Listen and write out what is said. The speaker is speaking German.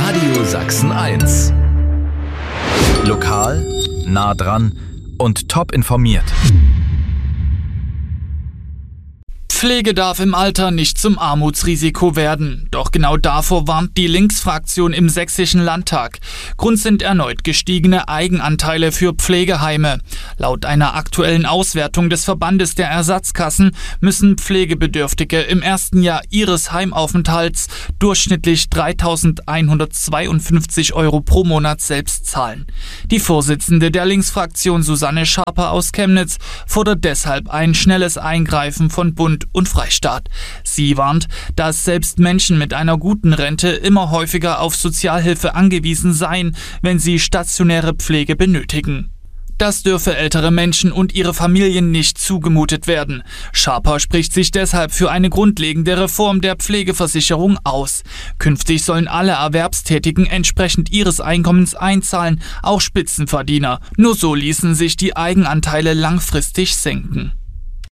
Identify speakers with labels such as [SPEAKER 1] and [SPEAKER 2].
[SPEAKER 1] Radio Sachsen 1. Lokal, nah dran und top informiert.
[SPEAKER 2] Pflege darf im Alter nicht zum Armutsrisiko werden. Doch genau davor warnt die Linksfraktion im Sächsischen Landtag. Grund sind erneut gestiegene Eigenanteile für Pflegeheime. Laut einer aktuellen Auswertung des Verbandes der Ersatzkassen müssen Pflegebedürftige im ersten Jahr ihres Heimaufenthalts durchschnittlich 3.152 € pro Monat selbst zahlen. Die Vorsitzende der Linksfraktion Susanne Scharper aus Chemnitz fordert deshalb ein schnelles Eingreifen von Bund und Freistaat. Sie warnt, dass selbst Menschen mit einer guten Rente immer häufiger auf Sozialhilfe angewiesen seien, wenn sie stationäre Pflege benötigen. Das dürfe ältere Menschen und ihre Familien nicht zugemutet werden. Scharper spricht sich deshalb für eine grundlegende Reform der Pflegeversicherung aus. Künftig sollen alle Erwerbstätigen entsprechend ihres Einkommens einzahlen, auch Spitzenverdiener. Nur so ließen sich die Eigenanteile langfristig senken.